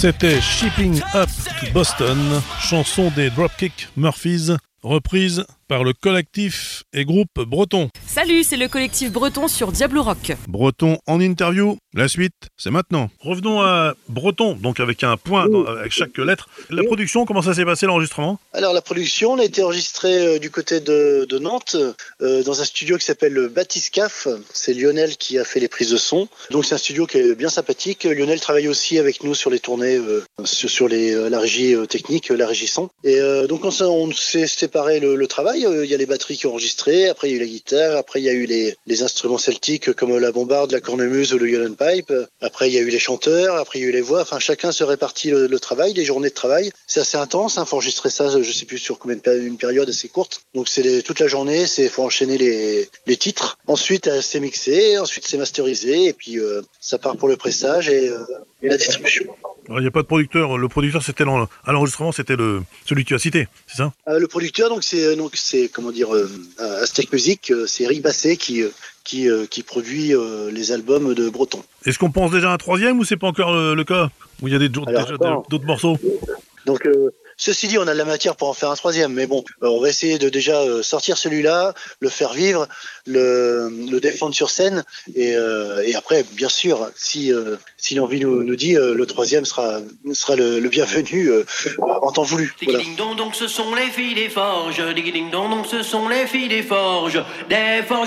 C'était Shipping Up to Boston, chanson des Dropkick Murphys, reprise par le collectif et groupe Breton. Salut, c'est le collectif Breton sur Diablo Rock. Breton en interview, la suite, c'est maintenant. Revenons à Breton, donc avec un point avec chaque lettre. La production, comment ça s'est passé l'enregistrement ? Alors la production, on a été enregistrée du côté de Nantes, dans un studio qui s'appelle Batiscaf. C'est Lionel qui a fait les prises de son. Donc c'est un studio qui est bien sympathique. Lionel travaille aussi avec nous sur les tournées, sur la régie technique, la régie son. Et donc on s'est séparé le travail. Il y a les batteries qui ont enregistré, après il y a eu la guitare, après il y a eu les instruments celtiques comme la bombarde, la cornemuse ou le Yulon Pipe. Après il y a eu les chanteurs, après il y a eu les voix. Enfin chacun se répartit le travail, les journées de travail. C'est assez intense, faut enregistrer ça, je sais plus sur combien une période assez courte. Donc c'est toute la journée, faut enchaîner les titres. Ensuite c'est mixé, ensuite c'est masterisé et puis ça part pour le pressage et la distribution. Il n'y a pas de producteur. Le producteur, c'était à l'enregistrement, c'était celui que tu as cité, c'est ça ? Le producteur, c'est comment dire, Aztec Music, c'est Eric Basset qui produit les albums de Breton. Est-ce qu'on pense déjà à un troisième ou c'est pas encore le cas ? Ou il y a d'autres morceaux ? Donc ceci dit, on a de la matière pour en faire un troisième, mais bon, on va essayer de déjà sortir celui-là, le faire vivre, le défendre sur scène, et après, bien sûr, si l'envie nous dit, le troisième sera le bienvenu en temps voulu. Voilà. Donc ce sont les filles des forges, donc ce sont les filles des forges.